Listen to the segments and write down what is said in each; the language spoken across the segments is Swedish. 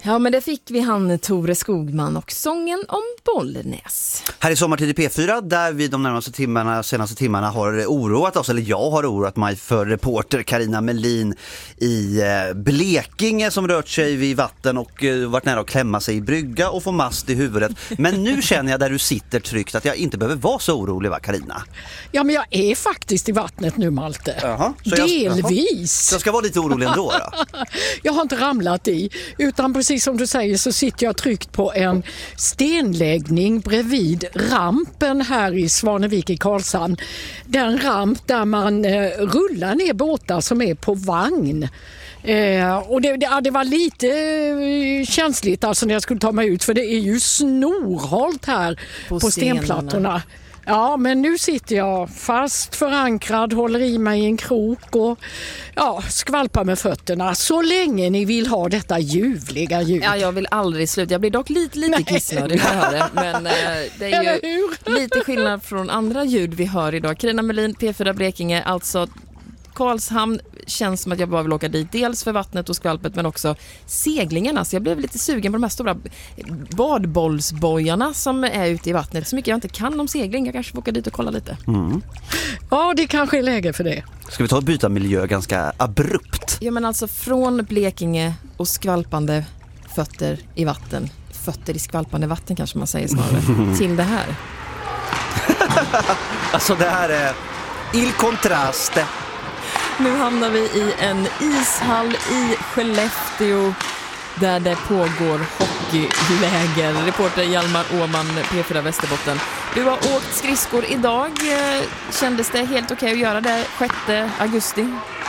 Ja, men det fick vi han Tore Skogman och sången om Bollnäs. Här i Sommartid i P4 där vi de senaste timmarna har oroat oss, eller jag har oroat mig för reporter Carina Melin i Blekinge som rört sig vid vatten och varit nära att klämma sig i brygga och få mast i huvudet. Men nu känner jag där du sitter tryggt att jag inte behöver vara så orolig, va Carina? Ja, men jag är faktiskt i vattnet nu, Malte. Delvis. Så jag ska vara lite orolig ändå då? Jag har inte ramlat i, utan precis som du säger så sitter jag tryckt på en stenläggning bredvid rampen här i Svanevik i Karlshamn. Den ramp där man rullar ner båtar som är på vagn. Och det var lite känsligt alltså när jag skulle ta mig ut, för det är ju snorhalt här på stenplattorna. Ja, men nu sitter jag fast förankrad, håller i mig i en krok och skvalpar med fötterna så länge ni vill ha detta ljuvliga ljud. Ja, jag vill aldrig sluta. Jag blir dock lite kissnödig när jag hör det. Men det är ju lite skillnad från andra ljud vi hör idag. Carina Melin, P4 Blekinge, alltså Karlshamn känns som att jag bara vill åka dit. Dels för vattnet och skvalpet men också seglingarna. Så jag blev lite sugen på de här stora badbollsbojarna som är ute i vattnet. Så mycket jag inte kan om segling. Jag kanske får åka dit och kolla lite. Mm. Ja, det kanske är läge för det. Ska vi ta och byta miljö ganska abrupt? Ja, men alltså från Blekinge och skvalpande fötter i vatten. Fötter i skvalpande vatten kanske man säger snarare. Till det här. Alltså det här är il contraste. Nu hamnar vi i en ishall i Skellefteå där det pågår hockeyläger. Reporter Hjalmar Åman, P4 Västerbotten. Du har åkt skridskor idag. Kändes det helt okej att göra det 6 augusti?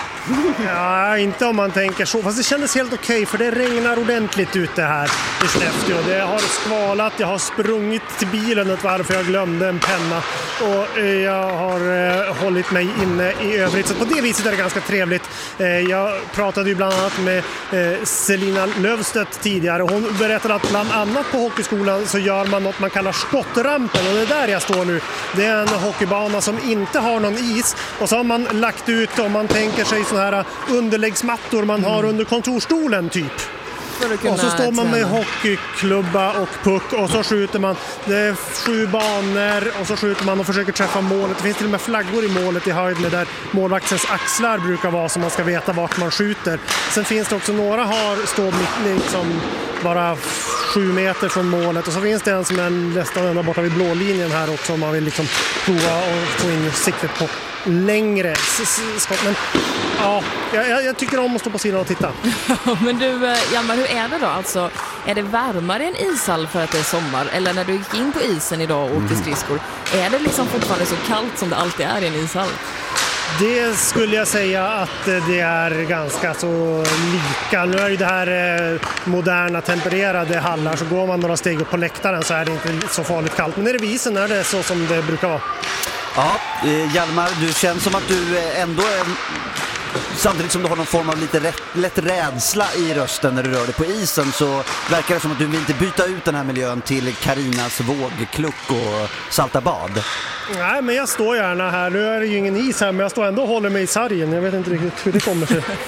Ja, inte om man tänker så. Fast det kändes helt okej för det regnar ordentligt ute här i Skellefteå. Det har skvalat, jag har sprungit till bilen ett varv för jag glömde en penna. Och jag har hållit mig inne i övrigt. Så på det viset är det ganska trevligt. Jag pratade ju bland annat med Selina Lövstedt tidigare. Hon berättade att bland annat på hockeyskolan så gör man något man kallar skottrampen. Och det är där jag står nu. Det är en hockeybana som inte har någon is. Och så har man lagt ut, om man tänker sig såna här underläggsmattor man har under kontorstolen typ. Och så står man med hockeyklubba och puck och så skjuter man. Det är 7 banor och så skjuter man och försöker träffa målet. Det finns till och med flaggor i målet i höjd med där målvaktens axlar brukar vara så man ska veta vart man skjuter. Sen finns det också några står liksom bara 7 meter från målet och så finns det en som är nästan ända borta vid blå linjen här också om man vill liksom prova och få in siktet på längre skott. Men ja, jag tycker om att stå på sidan och titta. Men du, Hjalmar, hur är det då? Alltså, är det varmare än ishall för att det är sommar? Eller när du gick in på isen idag och åkte skridskor, är det liksom fortfarande så kallt som det alltid är i en ishall? Det skulle jag säga att det är ganska så lika. Nu är ju det här moderna tempererade hallar, så går man några steg upp på läktaren så är det inte så farligt kallt. Men när det är isen är det så som det brukar vara. Ja, Hjalmar, du känns som att du ändå är, samtidigt som du har någon form av lite lätt rädsla i rösten när du rör dig på isen, så verkar det som att du vill inte byta ut den här miljön till Karinas vågkluck och salta bad. Nej, men jag står gärna här. Nu är det ju ingen is här, men jag står ändå och håller mig i sargen. Jag vet inte riktigt hur det kommer sig.